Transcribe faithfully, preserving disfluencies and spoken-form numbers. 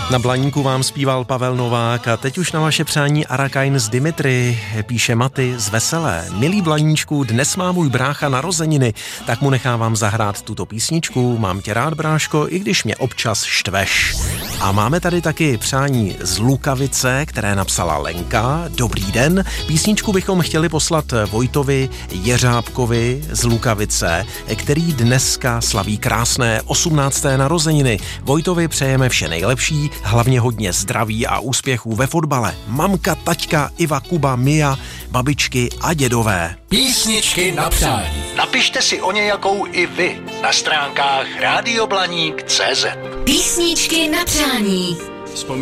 Na Blaníku vám zpíval Pavel Novák a teď už na vaše přání Arakain z Dimitry, píše Maty z Veselé. Milý Blaníčku, dnes má můj brácha narozeniny, tak mu nechávám zahrát tuto písničku. Mám tě rád, bráško, i když mě občas štveš. A máme tady taky přání z Lukavice, které napsala Lenka. Dobrý den, písničku bychom chtěli poslat Vojtovi Jeřábkovi z Lukavice, který dneska slaví krásné osmnácté narozeniny. Vojtovi přejeme vše nejlepší, hlavně hodně zdraví a úspěchů ve fotbale. Mamka, taťka, Iva, Kuba, Mia, babičky a dědové. Písničky na přání. Napište si o nějakou i vy na stránkách rádio blaník tečka cé zet. Písničky na přání.